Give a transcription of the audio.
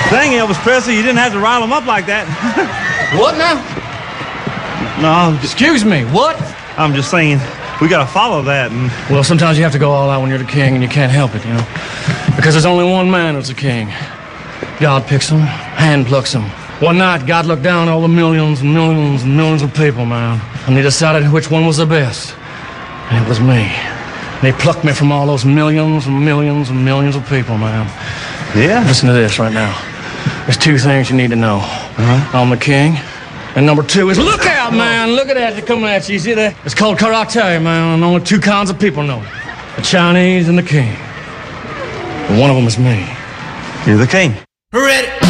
Dang, Elvis Presley, you didn't have to rile him up like that. What now? No, Excuse me, what? I'm just saying, we gotta follow that. And Well, sometimes you have to go all out when you're the king, and you can't help it, you know? Because there's only one man who's a king. God picks him, hand plucks him. One night, God looked down at all the millions and millions and millions of people, man, and he decided which one was the best. And it was me. And he plucked me from all those millions and millions and millions of people, man. yeah, Listen to this right now. There's two things you need to know. I'm the king. And number two is, look out, man. Look at that. They're coming at you. You see that? It's called karate, man. And only two kinds of people know it. The Chinese and the king. And one of them is me. you're the king. Ready.